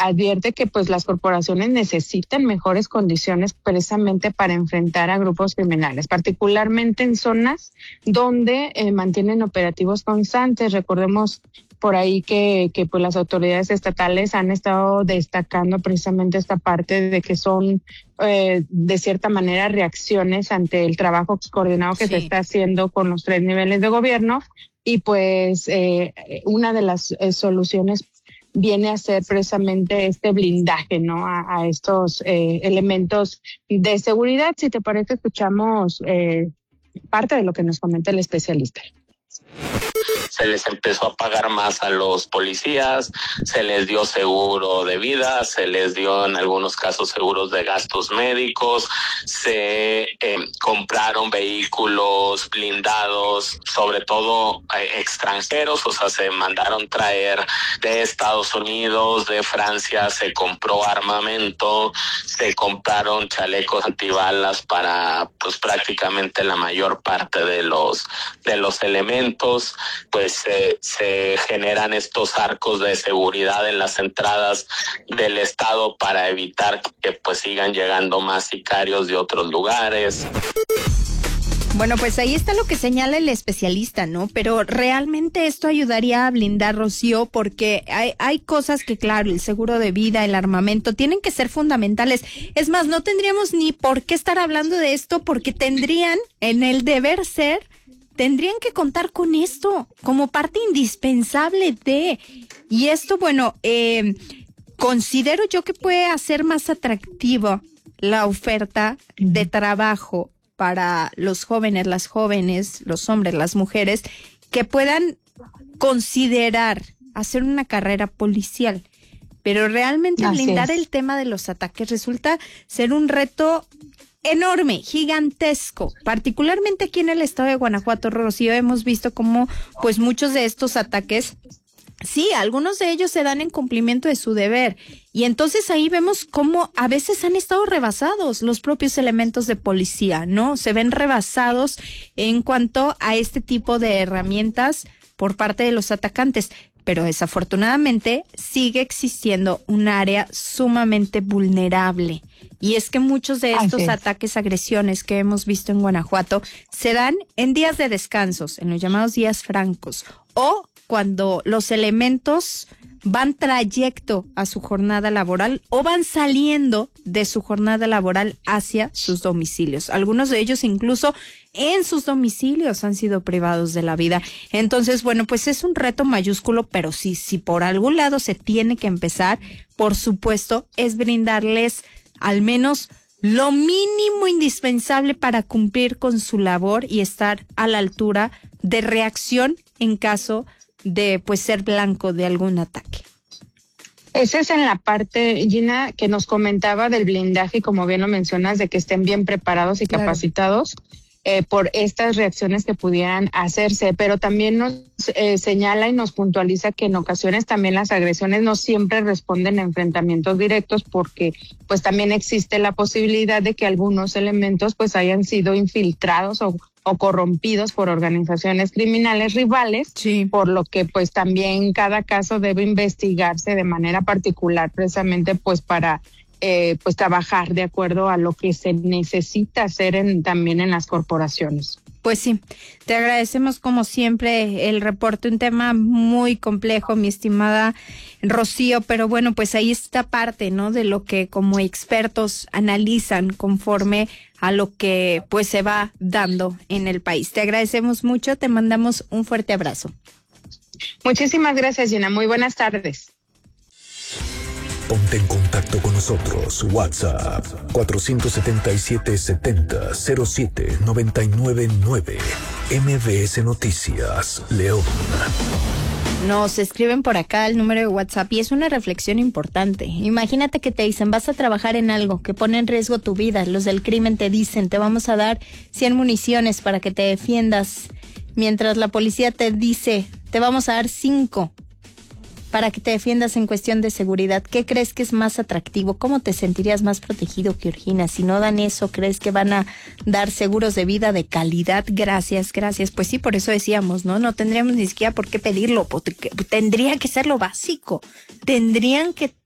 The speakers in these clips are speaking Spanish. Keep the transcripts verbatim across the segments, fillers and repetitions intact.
advierte que pues las corporaciones necesitan mejores condiciones precisamente para enfrentar a grupos criminales, particularmente en zonas donde eh, mantienen operativos constantes. Recordemos por ahí que, que pues las autoridades estatales han estado destacando precisamente esta parte de que son eh, de cierta manera reacciones ante el trabajo coordinado que sí. se está haciendo con los tres niveles de gobierno, y pues eh, una de las eh, soluciones viene a ser precisamente este blindaje, ¿no? A, a estos eh, elementos de seguridad. Si te parece, escuchamos eh, parte de lo que nos comenta el especialista. Se les empezó a pagar más a los policías, se les dio seguro de vida, se les dio en algunos casos seguros de gastos médicos, se eh, compraron vehículos blindados, sobre todo eh, extranjeros, o sea, se mandaron traer de Estados Unidos, de Francia, se compró armamento, se compraron chalecos antibalas para pues prácticamente la mayor parte de los de los elementos. Pues se, se generan estos arcos de seguridad en las entradas del estado para evitar que pues sigan llegando más sicarios de otros lugares. Bueno, pues ahí está lo que señala el especialista, ¿no? Pero realmente esto ayudaría a blindar, Rocío, porque hay, hay cosas que, claro, el seguro de vida, el armamento, tienen que ser fundamentales. Es más, no tendríamos ni por qué estar hablando de esto, porque tendrían, en el deber ser, tendrían que contar con esto como parte indispensable de... Y esto, bueno, eh, considero yo que puede hacer más atractiva la oferta de trabajo para los jóvenes, las jóvenes, los hombres, las mujeres, que puedan considerar hacer una carrera policial. Pero realmente Así blindar es. el tema de los ataques resulta ser un reto enorme, gigantesco, particularmente aquí en el estado de Guanajuato, Rocío. Hemos visto cómo pues muchos de estos ataques, sí, algunos de ellos se dan en cumplimiento de su deber, y entonces ahí vemos cómo a veces han estado rebasados los propios elementos de policía, ¿no? Se ven rebasados en cuanto a este tipo de herramientas por parte de los atacantes. Pero desafortunadamente sigue existiendo un área sumamente vulnerable. Y es que muchos de estos ataques, agresiones que hemos visto en Guanajuato se dan en días de descansos, en los llamados días francos, o cuando los elementos van trayecto a su jornada laboral o van saliendo de su jornada laboral hacia sus domicilios. Algunos de ellos incluso en sus domicilios han sido privados de la vida. Entonces, bueno, pues es un reto mayúsculo, pero sí, si por algún lado se tiene que empezar, por supuesto, es brindarles al menos lo mínimo indispensable para cumplir con su labor y estar a la altura de reacción en caso de pues ser blanco de algún ataque. Esa es en la parte, Gina, que nos comentaba del blindaje, y como bien lo mencionas, de que estén bien preparados y claro. capacitados eh, por estas reacciones que pudieran hacerse, pero también nos eh, señala y nos puntualiza que en ocasiones también las agresiones no siempre responden a enfrentamientos directos, porque pues también existe la posibilidad de que algunos elementos pues hayan sido infiltrados o o corrompidos por organizaciones criminales rivales, sí. por lo que pues también cada caso debe investigarse de manera particular, precisamente pues para eh, pues trabajar de acuerdo a lo que se necesita hacer en, también en las corporaciones. Pues sí, te agradecemos como siempre el reporte, un tema muy complejo, mi estimada Rocío, pero bueno, pues ahí está parte, ¿no?, de lo que como expertos analizan conforme a lo que pues se va dando en el país. Te agradecemos mucho, te mandamos un fuerte abrazo. Muchísimas gracias, Gina, muy buenas tardes. Ponte en contacto con nosotros. WhatsApp cuatro siete siete, setenta, cero siete, noventa y nueve nueve. M B S Noticias, León. Nos escriben por acá el número de WhatsApp y es una reflexión importante. Imagínate que te dicen, vas a trabajar en algo que pone en riesgo tu vida. Los del crimen te dicen, te vamos a dar cien municiones para que te defiendas. Mientras la policía te dice, te vamos a dar cinco para que te defiendas en cuestión de seguridad. ¿Qué crees que es más atractivo? ¿Cómo te sentirías más protegido, Georgina? Si no dan eso, ¿crees que van a dar seguros de vida de calidad? Gracias, gracias. Pues sí, por eso decíamos, ¿no? No tendríamos ni siquiera por qué pedirlo, porque tendría que ser lo básico. Tendrían que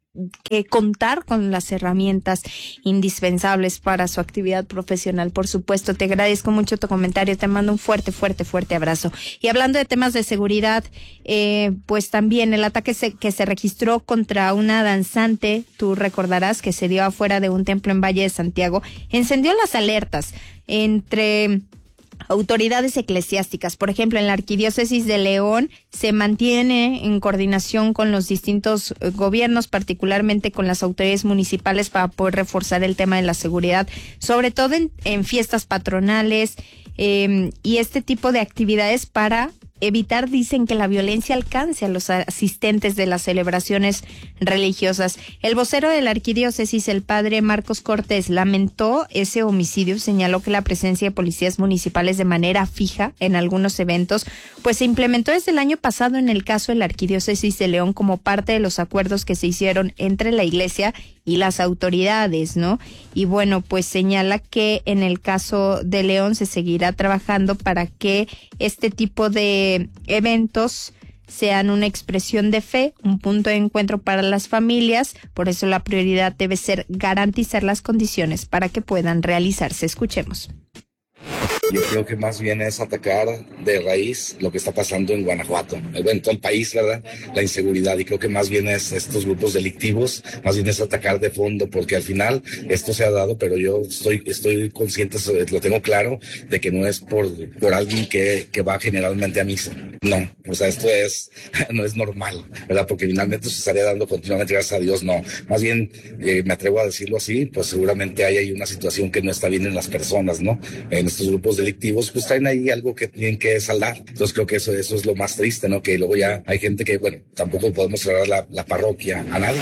que contar con las herramientas indispensables para su actividad profesional. Por supuesto, te agradezco mucho tu comentario, te mando un fuerte, fuerte, fuerte abrazo. Y hablando de temas de seguridad, eh, pues también el ataque se, que se registró contra una danzante, tú recordarás que se dio afuera de un templo en Valle de Santiago, encendió las alertas entre autoridades eclesiásticas. Por ejemplo, en la Arquidiócesis de León se mantiene en coordinación con los distintos gobiernos, particularmente con las autoridades municipales, para poder reforzar el tema de la seguridad, sobre todo en, en fiestas patronales eh, y este tipo de actividades, para evitar, dicen, que la violencia alcance a los asistentes de las celebraciones religiosas. El vocero de la arquidiócesis, el padre Marcos Cortés, lamentó ese homicidio, señaló que la presencia de policías municipales de manera fija en algunos eventos, pues se implementó desde el año pasado en el caso de la arquidiócesis de León como parte de los acuerdos que se hicieron entre la iglesia y las autoridades, ¿no? Y bueno, pues señala que en el caso de León se seguirá trabajando para que este tipo de eventos sean una expresión de fe, un punto de encuentro para las familias. Por eso la prioridad debe ser garantizar las condiciones para que puedan realizarse. Escuchemos. Yo creo que más bien es atacar de raíz lo que está pasando en Guanajuato, en todo el país, ¿verdad? La inseguridad, y creo que más bien es estos grupos delictivos, más bien es atacar de fondo, porque al final esto se ha dado, pero yo estoy estoy consciente, lo tengo claro, de que no es por, por alguien que, que va generalmente a misa. No, o sea, esto es, no es normal, ¿verdad? Porque finalmente se estaría dando continuamente, gracias a Dios, no. Más bien, eh, me atrevo a decirlo así, pues seguramente hay ahí una situación que no está bien en las personas, ¿no? En estos grupos delictivos, pues traen ahí algo que tienen que saldar. Entonces creo que eso, eso es lo más triste, ¿no? Que luego ya hay gente que, bueno, tampoco podemos cerrar la, la parroquia a nadie.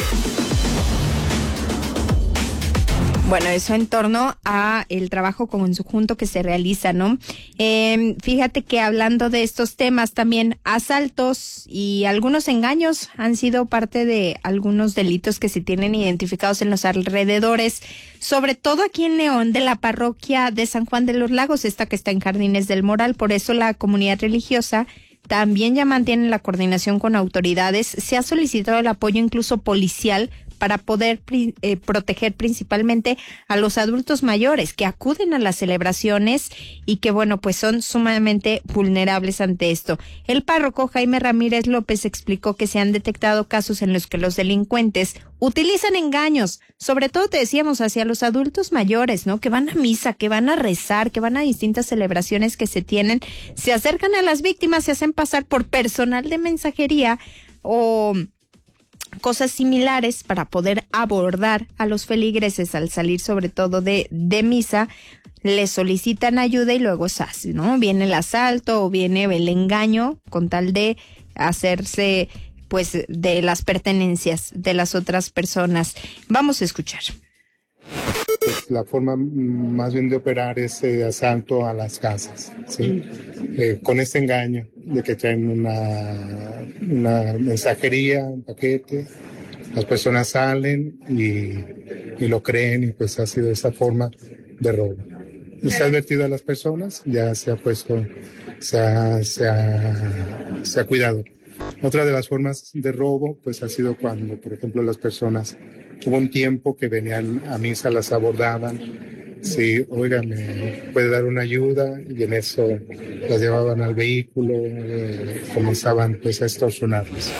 Bueno, eso en torno a el trabajo conjunto que se realiza, ¿no? Eh, fíjate que hablando de estos temas, también asaltos y algunos engaños han sido parte de algunos delitos que se tienen identificados en los alrededores, sobre todo aquí en León, de la parroquia de San Juan de los Lagos, esta que está en Jardines del Moral. Por eso la comunidad religiosa también ya mantiene la coordinación con autoridades. Se ha solicitado el apoyo incluso policial para poder eh, proteger principalmente a los adultos mayores que acuden a las celebraciones y que, bueno, pues son sumamente vulnerables ante esto. El párroco Jaime Ramírez López explicó que se han detectado casos en los que los delincuentes utilizan engaños, sobre todo, te decíamos, hacia los adultos mayores, ¿no? Que van a misa, que van a rezar, que van a distintas celebraciones que se tienen, se acercan a las víctimas, se hacen pasar por personal de mensajería o cosas similares para poder abordar a los feligreses al salir, sobre todo de, de misa. Les solicitan ayuda y luego se hace, ¿no? Viene el asalto o viene el engaño con tal de hacerse, pues, de las pertenencias de las otras personas. Vamos a escuchar. Pues la forma más bien de operar es eh, asalto a las casas, ¿sí? Eh, con este engaño de que traen una, una mensajería, un paquete, las personas salen y, y lo creen, y pues ha sido esa forma de robo. Y se ha advertido a las personas, ya se ha puesto, se ha, se ha, se ha cuidado. Otra de las formas de robo pues ha sido cuando, por ejemplo, las personas, hubo un tiempo que venían a misa, las abordaban, sí, oiga, ¿me puede dar una ayuda? Y en eso las llevaban al vehículo, eh, comenzaban pues a extorsionarlas.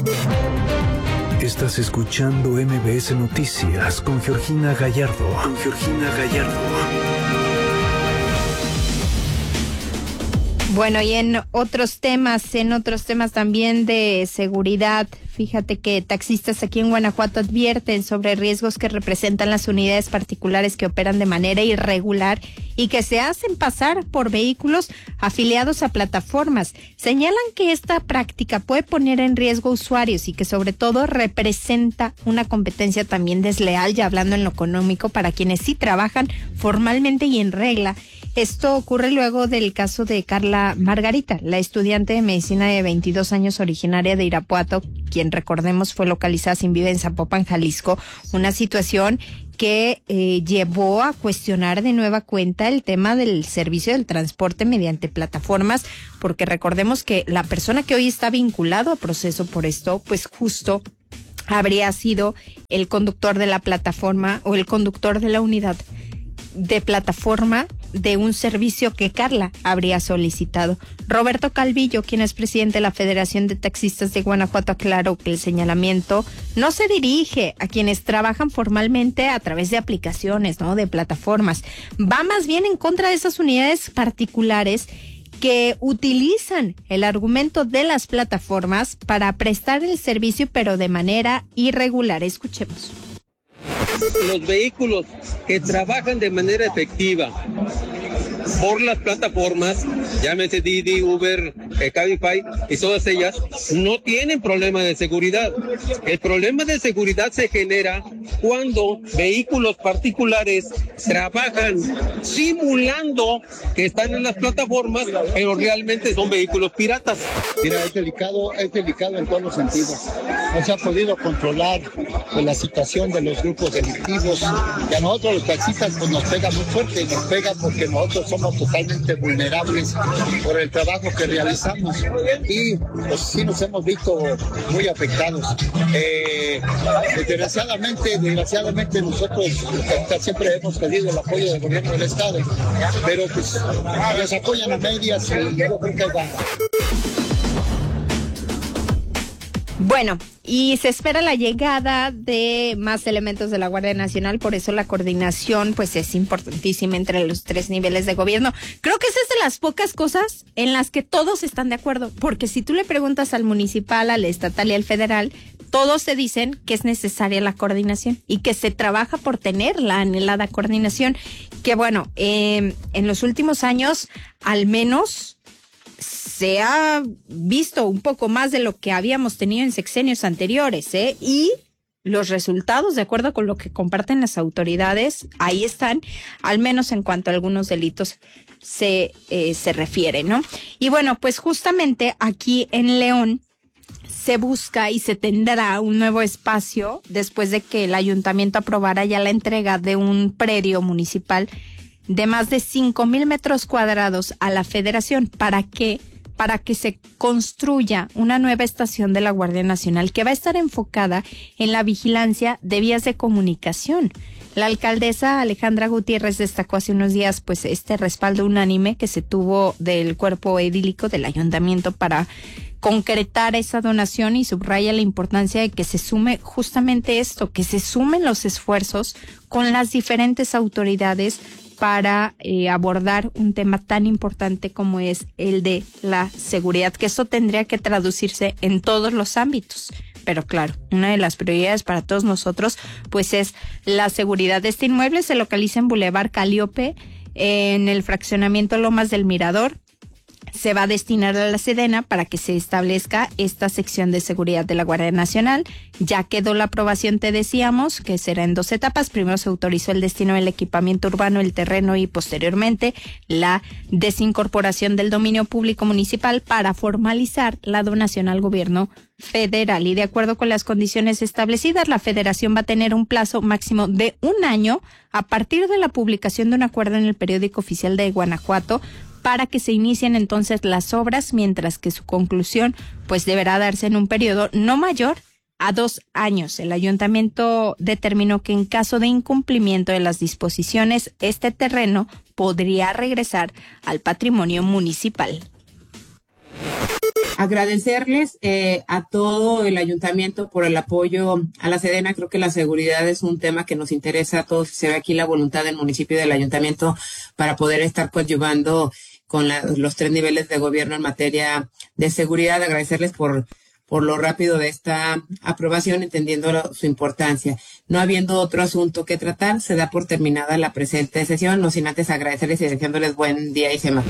Estás escuchando M B S Noticias con Georgina Gallardo. Con Georgina Gallardo. Bueno, y en otros temas, en otros temas también de seguridad, fíjate que taxistas aquí en Guanajuato advierten sobre riesgos que representan las unidades particulares que operan de manera irregular y que se hacen pasar por vehículos afiliados a plataformas. Señalan que esta práctica puede poner en riesgo a usuarios y que sobre todo representa una competencia también desleal, ya hablando en lo económico, para quienes sí trabajan formalmente y en regla. Esto ocurre luego del caso de Carla Margarita, la estudiante de medicina de veintidós años originaria de Irapuato, quien, recordemos, fue localizada sin vida en Zapopan, Jalisco, una situación que eh, llevó a cuestionar de nueva cuenta el tema del servicio del transporte mediante plataformas, porque recordemos que la persona que hoy está vinculado a proceso por esto, pues justo habría sido el conductor de la plataforma o el conductor de la unidad de plataforma de un servicio que Carla habría solicitado. Roberto Calvillo, quien es presidente de la Federación de Taxistas de Guanajuato, aclaró que el señalamiento no se dirige a quienes trabajan formalmente a través de aplicaciones, ¿no?, de plataformas. Va más bien en contra de esas unidades particulares que utilizan el argumento de las plataformas para prestar el servicio, pero de manera irregular. Escuchemos. Los vehículos que trabajan de manera efectiva por las plataformas, llámese Didi, Uber, eh, Cabify y todas ellas, no tienen problema de seguridad. El problema de seguridad se genera cuando vehículos particulares trabajan simulando que están en las plataformas, pero realmente son vehículos piratas. Mira, es delicado, es delicado en todos los sentidos. No se ha podido controlar pues, la situación de los grupos delictivos, y a nosotros los taxistas pues, nos pega muy fuerte, nos pega porque nosotros somos totalmente vulnerables por el trabajo que realizamos y pues sí nos hemos visto muy afectados. Eh, desgraciadamente, desgraciadamente nosotros los taxistas siempre hemos pedido el apoyo del gobierno del estado, pero pues nos apoyan a medias y yo creo que va. Bueno, y se espera la llegada de más elementos de la Guardia Nacional, por eso la coordinación pues es importantísima entre los tres niveles de gobierno. Creo que esa es de las pocas cosas en las que todos están de acuerdo, porque si tú le preguntas al municipal, al estatal y al federal, todos se dicen que es necesaria la coordinación y que se trabaja por tener la anhelada coordinación, que bueno, eh, en los últimos años al menos se ha visto un poco más de lo que habíamos tenido en sexenios anteriores, ¿eh? Y los resultados, de acuerdo con lo que comparten las autoridades, ahí están, al menos en cuanto a algunos delitos se, eh, se refiere, ¿no? Y bueno, pues justamente aquí en León se busca y se tendrá un nuevo espacio después de que el ayuntamiento aprobara ya la entrega de un predio municipal de más de cinco mil metros cuadrados a la Federación. ¿Para qué? Para que se construya una nueva estación de la Guardia Nacional que va a estar enfocada en la vigilancia de vías de comunicación. La alcaldesa Alejandra Gutiérrez destacó hace unos días pues este respaldo unánime que se tuvo del cuerpo edílico del ayuntamiento para concretar esa donación y subraya la importancia de que se sume justamente esto, que se sumen los esfuerzos con las diferentes autoridades para eh, abordar un tema tan importante como es el de la seguridad, que esto tendría que traducirse en todos los ámbitos. Pero claro, una de las prioridades para todos nosotros pues es la seguridad. Este inmueble se localiza en Boulevard Calíope, en el fraccionamiento Lomas del Mirador. Se va a destinar a la Sedena para que se establezca esta sección de seguridad de la Guardia Nacional. Ya quedó la aprobación, te decíamos, que será en dos etapas. Primero se autorizó el destino del equipamiento urbano, el terreno y posteriormente la desincorporación del dominio público municipal para formalizar la donación al gobierno federal. Y de acuerdo con las condiciones establecidas, la Federación va a tener un plazo máximo de un año a partir de la publicación de un acuerdo en el periódico oficial de Guanajuato para que se inicien entonces las obras, mientras que su conclusión pues deberá darse en un periodo no mayor a dos años. El ayuntamiento determinó que en caso de incumplimiento de las disposiciones, este terreno podría regresar al patrimonio municipal. Agradecerles eh, a todo el ayuntamiento por el apoyo a la Sedena. Creo que la seguridad es un tema que nos interesa a todos. Se ve aquí la voluntad del municipio y del ayuntamiento para poder estar coadyuvando con la, los tres niveles de gobierno en materia de seguridad. Agradecerles por, por lo rápido de esta aprobación, entendiendo lo, su importancia. No habiendo otro asunto que tratar, se da por terminada la presente sesión, no sin antes agradecerles y deseándoles buen día y semana.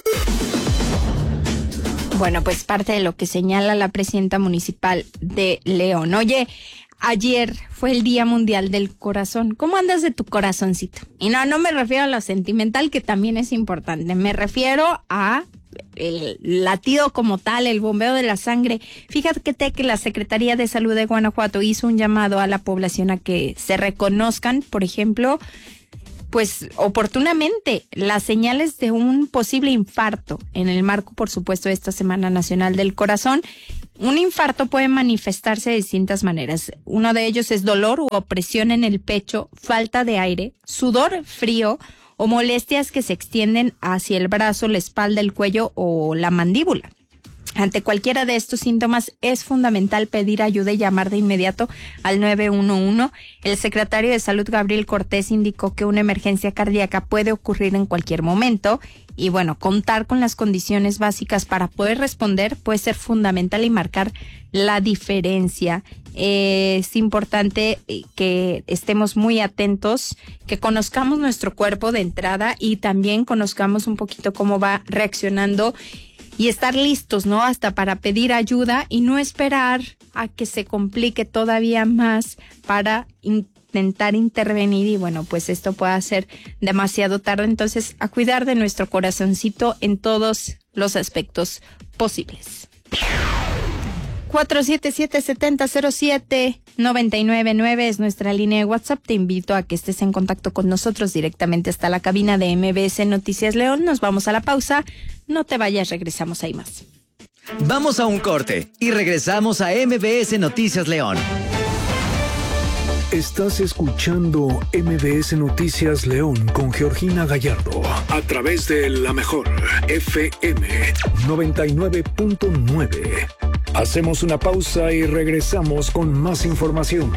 Bueno, pues parte de lo que señala la presidenta municipal de León. Oye, ayer fue el Día Mundial del Corazón. ¿Cómo andas de tu corazoncito? Y no, no me refiero a lo sentimental, que también es importante. Me refiero a el latido como tal, el bombeo de la sangre. Fíjate que la Secretaría de Salud de Guanajuato hizo un llamado a la población a que se reconozcan, por ejemplo, pues oportunamente las señales de un posible infarto en el marco, por supuesto, de esta Semana Nacional del Corazón. Un infarto puede manifestarse de distintas maneras. Uno de ellos es dolor u opresión en el pecho, falta de aire, sudor frío o molestias que se extienden hacia el brazo, la espalda, el cuello o la mandíbula. Ante cualquiera de estos síntomas es fundamental pedir ayuda y llamar de inmediato al nueve uno uno. El secretario de Salud, Gabriel Cortés, indicó que una emergencia cardíaca puede ocurrir en cualquier momento y bueno, contar con las condiciones básicas para poder responder puede ser fundamental y marcar la diferencia. Eh, es importante que estemos muy atentos, que conozcamos nuestro cuerpo de entrada y también conozcamos un poquito cómo va reaccionando y estar listos, ¿no? Hasta para pedir ayuda y no esperar a que se complique todavía más para intentar intervenir y bueno, pues esto puede ser demasiado tarde. Entonces, a cuidar de nuestro corazoncito en todos los aspectos posibles. cuatro siete siete, siete cero cero siete, nueve nueve nueve es nuestra línea de WhatsApp. Te invito a que estés en contacto con nosotros directamente hasta la cabina de M B S Noticias León. Nos vamos a la pausa. No te vayas, regresamos ahí más. Vamos a un corte y regresamos a M B S Noticias León. Estás escuchando M B S Noticias León con Georgina Gallardo a través de la mejor F M noventa y nueve punto nueve. Hacemos una pausa y regresamos con más información.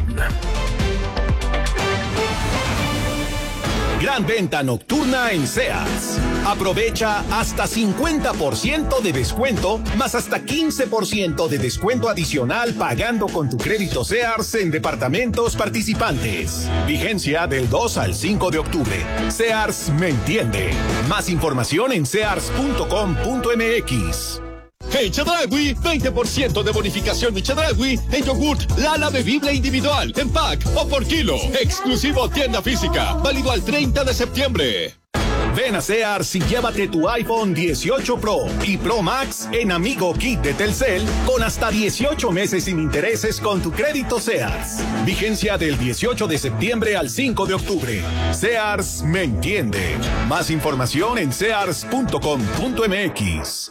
Gran venta nocturna en Sears. Aprovecha hasta cincuenta por ciento de descuento, más hasta quince por ciento de descuento adicional pagando con tu crédito Sears en departamentos participantes. Vigencia del dos al cinco de octubre. Sears me entiende. Más información en sears punto com punto m x. En Chedraui, veinte por ciento de bonificación de Chedraui en yogurt Lala bebible individual, en pack o por kilo. Exclusivo tienda física, válido al treinta de septiembre. Ven a Sears y llévate tu iPhone dieciocho Pro y Pro Max en Amigo Kit de Telcel con hasta dieciocho meses sin intereses con tu crédito Sears. Vigencia del dieciocho de septiembre al cinco de octubre. Sears me entiende. Más información en sears punto com punto m x.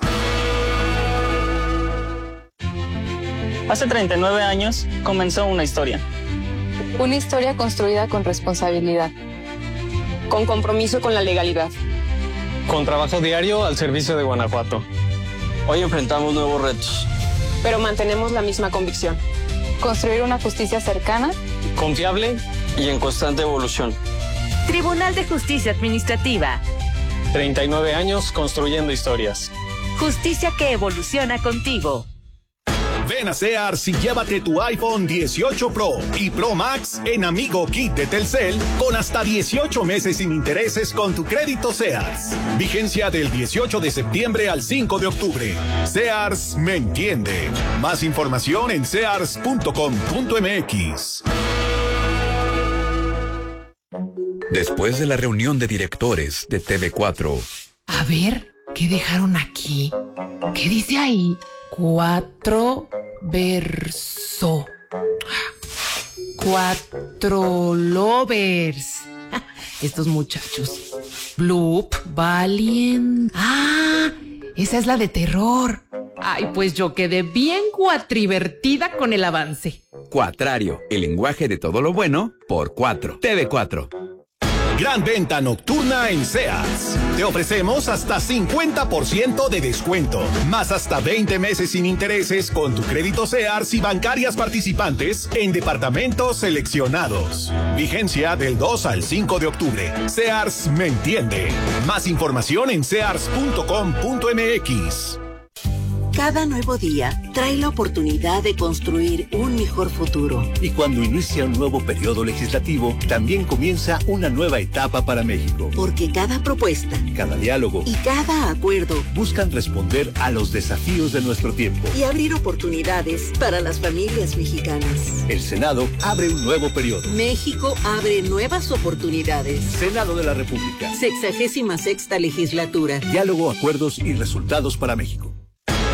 Hace treinta y nueve años comenzó una historia. Una historia construida con responsabilidad. Con compromiso con la legalidad. Con trabajo diario al servicio de Guanajuato. Hoy enfrentamos nuevos retos. Pero mantenemos la misma convicción. Construir una justicia cercana, confiable y en constante evolución. Tribunal de Justicia Administrativa. treinta y nueve años construyendo historias. Justicia que evoluciona contigo. Ven a Sears y llévate tu iPhone dieciocho Pro y Pro Max en Amigo Kit de Telcel con hasta dieciocho meses sin intereses con tu crédito Sears. Vigencia del dieciocho de septiembre al cinco de octubre. Sears me entiende. Más información en sears punto com punto m x. Después de la reunión de directores de T V cuatro. A ver, ¿qué dejaron aquí? ¿Qué dice ahí? Cuatro verso. Cuatro lovers. Estos muchachos. Bloop, Valiant. Ah, esa es la de terror. Ay, pues yo quedé bien cuatrivertida con el avance. Cuatrario, el lenguaje de todo lo bueno por cuatro. T V cuatro. Gran venta nocturna en Sears. Te ofrecemos hasta cincuenta por ciento de descuento, más hasta veinte meses sin intereses con tu crédito Sears y bancarias participantes en departamentos seleccionados. Vigencia del dos al cinco de octubre. Sears me entiende. Más información en sears punto com punto m x. Cada nuevo día trae la oportunidad de construir un mejor futuro. Y cuando inicia un nuevo periodo legislativo, también comienza una nueva etapa para México. Porque cada propuesta, cada diálogo y cada acuerdo buscan responder a los desafíos de nuestro tiempo y abrir oportunidades para las familias mexicanas. El Senado abre un nuevo periodo. México abre nuevas oportunidades. Senado de la República. Sexagésima sexta legislatura. Diálogo, acuerdos y resultados para México.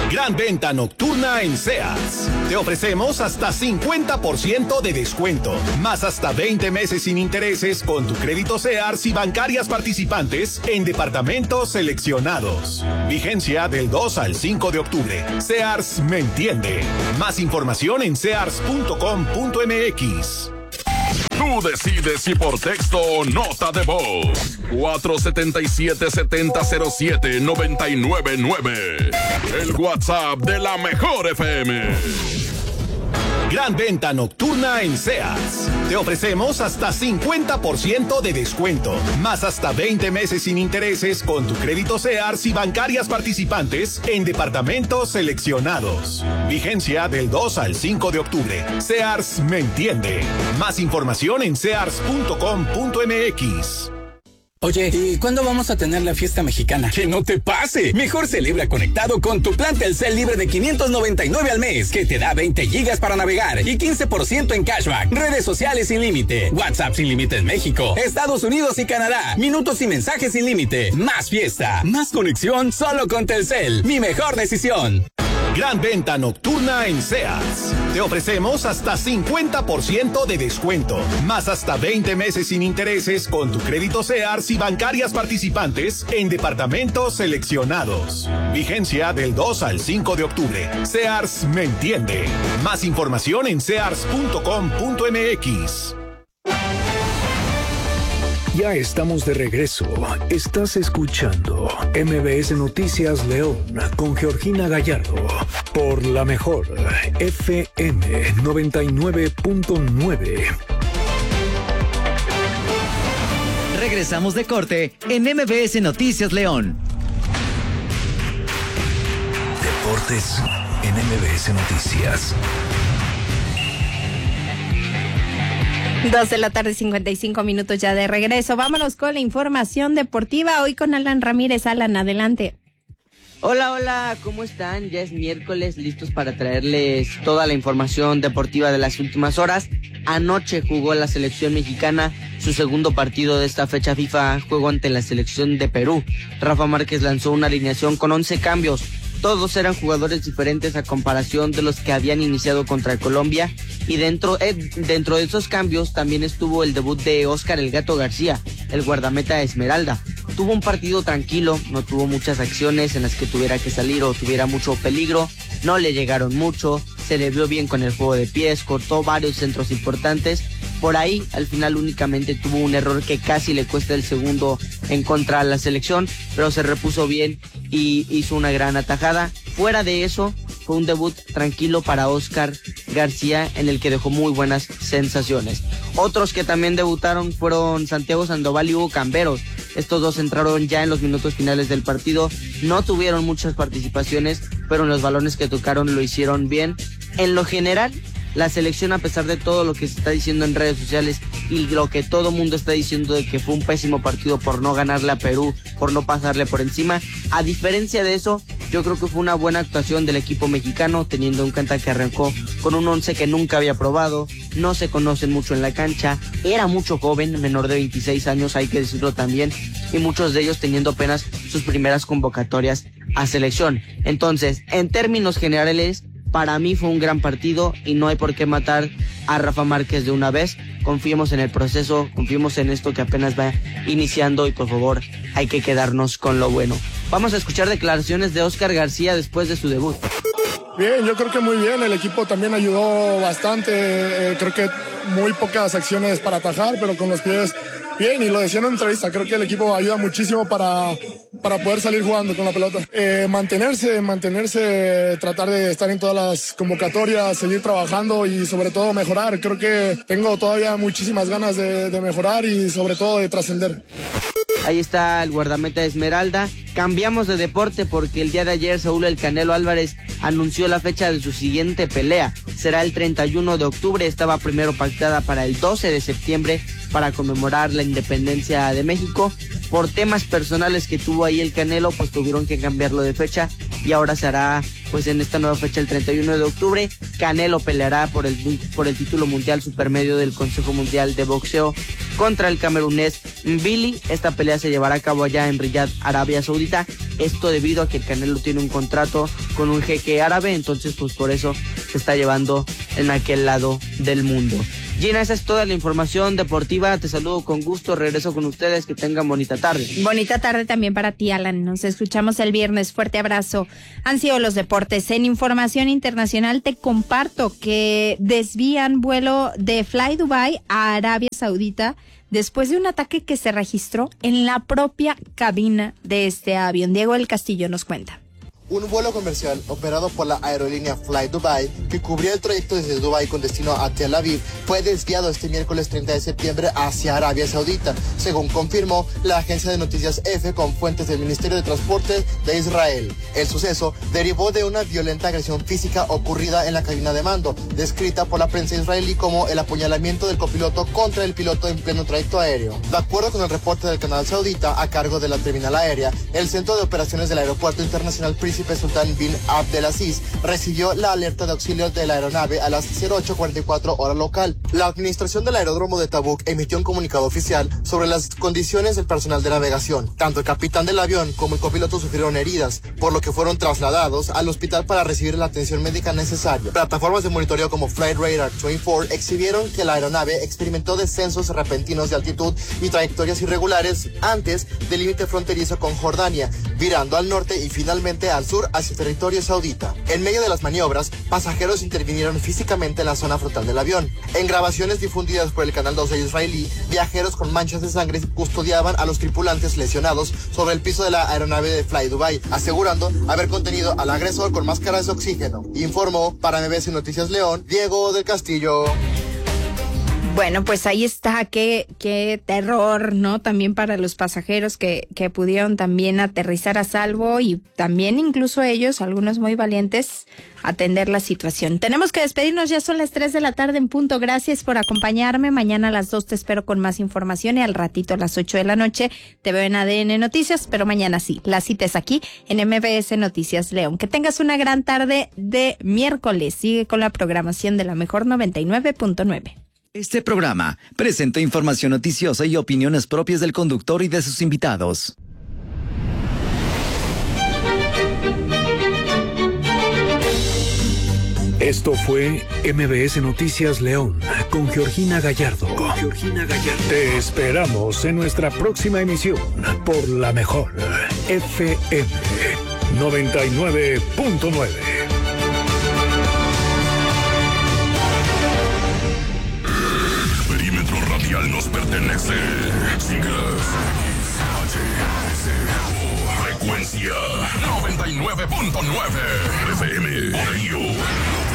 Gran venta nocturna en Sears. Te ofrecemos hasta cincuenta por ciento de descuento, más hasta veinte meses sin intereses con tu crédito Sears y bancarias participantes en departamentos seleccionados. Vigencia del dos al cinco de octubre. Sears me entiende. Más información en sears punto com punto m x. Tú decides si por texto o nota de voz. cuatro siete siete, siete cero cero siete, nueve nueve nueve. El WhatsApp de la mejor F M. Gran venta nocturna en Sears. Te ofrecemos hasta cincuenta por ciento de descuento, más hasta veinte meses sin intereses con tu crédito Sears y bancarias participantes en departamentos seleccionados. Vigencia del dos al cinco de octubre. Sears me entiende. Más información en sears punto com punto m x. Oye, ¿y cuándo vamos a tener la fiesta mexicana? ¡Que no te pase! Mejor celebra conectado con tu plan Telcel libre de quinientos noventa y nueve al mes, que te da veinte gigas para navegar y quince por ciento en cashback, redes sociales sin límite, WhatsApp sin límite en México, Estados Unidos y Canadá, minutos y mensajes sin límite, más fiesta, más conexión solo con Telcel. Mi mejor decisión. Gran venta nocturna en Sears. Te ofrecemos hasta cincuenta por ciento de descuento, más hasta veinte meses sin intereses con tu crédito Sears y bancarias participantes en departamentos seleccionados. Vigencia del dos al cinco de octubre. Sears me entiende. Más información en sears punto com punto m x. Ya estamos de regreso. Estás escuchando M B S Noticias León con Georgina Gallardo por la mejor F M noventa y nueve punto nueve. Regresamos de corte en M B S Noticias León. Deportes en M B S Noticias. Dos de la tarde, cincuenta y cinco minutos ya de regreso. Vámonos con la información deportiva. Hoy con Alan Ramírez. Alan, adelante. Hola, hola, ¿cómo están? Ya es miércoles, listos para traerles toda la información deportiva de las últimas horas. Anoche jugó la selección mexicana su segundo partido de esta fecha FIFA, juego ante la selección de Perú. Rafa Márquez lanzó una alineación con once cambios. Todos eran jugadores diferentes a comparación de los que habían iniciado contra Colombia. Y dentro, eh, dentro de esos cambios también estuvo el debut de Óscar El Gato García, el guardameta Esmeralda. Tuvo un partido tranquilo, no tuvo muchas acciones en las que tuviera que salir o tuviera mucho peligro. No le llegaron mucho, se le vio bien con el juego de pies, cortó varios centros importantes. Por ahí, al final únicamente tuvo un error que casi le cuesta el segundo en contra a la selección, pero se repuso bien y hizo una gran atajada. Fuera de eso, fue un debut tranquilo para Óscar García, en el que dejó muy buenas sensaciones. Otros que también debutaron fueron Santiago Sandoval y Hugo Camberos. Estos dos entraron ya en los minutos finales del partido, no tuvieron muchas participaciones, pero en los balones que tocaron lo hicieron bien. En lo general, la selección, a pesar de todo lo que se está diciendo en redes sociales y lo que todo mundo está diciendo de que fue un pésimo partido por no ganarle a Perú, por no pasarle por encima, a diferencia de eso, yo creo que fue una buena actuación del equipo mexicano, teniendo en cuenta que arrancó con un once que nunca había probado, no se conocen mucho en la cancha, era mucho joven, menor de veintiséis años, hay que decirlo también, y muchos de ellos teniendo apenas sus primeras convocatorias a selección. Entonces, en términos generales, para mí fue un gran partido y no hay por qué matar a Rafa Márquez de una vez. Confiemos en el proceso, confiemos en esto que apenas va iniciando y por favor hay que quedarnos con lo bueno. Vamos a escuchar declaraciones de Óscar García después de su debut. Bien, yo creo que muy bien, el equipo también ayudó bastante, eh, creo que muy pocas acciones para atajar, pero con los pies bien, y lo decía en una entrevista, creo que el equipo ayuda muchísimo para, para poder salir jugando con la pelota. Eh, mantenerse, mantenerse, tratar de estar en todas las convocatorias, seguir trabajando y sobre todo mejorar. Creo que tengo todavía muchísimas ganas de, de mejorar y sobre todo de trascender. Ahí está el guardameta Esmeralda. Cambiamos de deporte porque el día de ayer Saúl El Canelo Álvarez anunció la fecha de su siguiente pelea. Será el treinta y uno de octubre, estaba primero pactada para el doce de septiembre para conmemorar la independencia de México. Por temas personales que tuvo ahí el Canelo, pues tuvieron que cambiarlo de fecha y ahora se hará pues en esta nueva fecha, el treinta y uno de octubre, Canelo peleará por el, por el título mundial supermedio del Consejo Mundial de Boxeo contra el camerunés Mbili. Esta pelea se llevará a cabo allá en Riyadh, Arabia Saudita. Esto debido a que el Canelo tiene un contrato con un jeque árabe, entonces pues por eso se está llevando en aquel lado del mundo. Gina, esa es toda la información deportiva. Te saludo con gusto, regreso con ustedes, que tengan bonita tarde. Bonita tarde también para ti, Alan. Nos escuchamos el viernes. Fuerte abrazo. Han sido los deportes. En información internacional te comparto que desvían vuelo de Fly Dubai a Arabia Saudita después de un ataque que se registró en la propia cabina de este avión. Diego del Castillo nos cuenta. Un vuelo comercial operado por la aerolínea Fly Dubai, que cubría el trayecto desde Dubái con destino a Tel Aviv, fue desviado este miércoles treinta de septiembre hacia Arabia Saudita, según confirmó la agencia de noticias EFE con fuentes del Ministerio de Transporte de Israel. El suceso derivó de una violenta agresión física ocurrida en la cabina de mando, descrita por la prensa israelí como el apuñalamiento del copiloto contra el piloto en pleno trayecto aéreo. De acuerdo con el reporte del canal saudita a cargo de la terminal aérea, el Centro de Operaciones del Aeropuerto Internacional Príncipe Sultán bin Abdelaziz recibió la alerta de auxilio de la aeronave a las cero ocho cuarenta y cuatro hora local. La administración del aeródromo de Tabuk emitió un comunicado oficial sobre las condiciones del personal de navegación. Tanto el capitán del avión como el copiloto sufrieron heridas, por lo que fueron trasladados al hospital para recibir la atención médica necesaria. Plataformas de monitoreo como Flight Radar veinticuatro exhibieron que la aeronave experimentó descensos repentinos de altitud y trayectorias irregulares antes del límite fronterizo con Jordania, virando al norte y finalmente al sur hacia el territorio saudita. En medio de las maniobras, pasajeros intervinieron físicamente en la zona frontal del avión. En grabaciones difundidas por el canal doce israelí, viajeros con manchas de sangre custodiaban a los tripulantes lesionados sobre el piso de la aeronave de Fly Dubai, asegurando haber contenido al agresor con máscaras de oxígeno. Informó para M B C Noticias León, Diego del Castillo. Bueno, pues ahí está, qué, qué terror, ¿no? También para los pasajeros que, que pudieron también aterrizar a salvo y también incluso ellos, algunos muy valientes, atender la situación. Tenemos que despedirnos, ya son las tres de la tarde en punto. Gracias por acompañarme. Mañana a las dos te espero con más información y al ratito a las ocho de la noche te veo en A D N Noticias, pero mañana sí, la cita es aquí en M B S Noticias León. Que tengas una gran tarde de miércoles. Sigue con la programación de la mejor noventa y nueve punto nueve. Este programa presenta información noticiosa y opiniones propias del conductor y de sus invitados. Esto fue M B S Noticias León con Georgina Gallardo. Con Georgina Gallardo. Te esperamos en nuestra próxima emisión por la mejor F M noventa y nueve punto nueve. Nos pertenece. Siglas H S O. Frecuencia noventa y nueve punto nueve F M. Radio.